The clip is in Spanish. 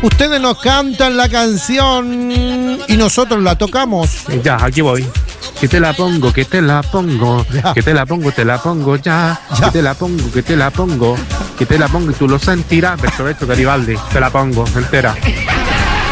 Ustedes nos cantan la canción y nosotros la tocamos. Ya, aquí voy. Que te la pongo, que te la pongo, ya. Que te la pongo ya. Que te la pongo, que te la pongo, que te la pongo y tú lo sentirás. Verso Garibaldi, te la pongo entera.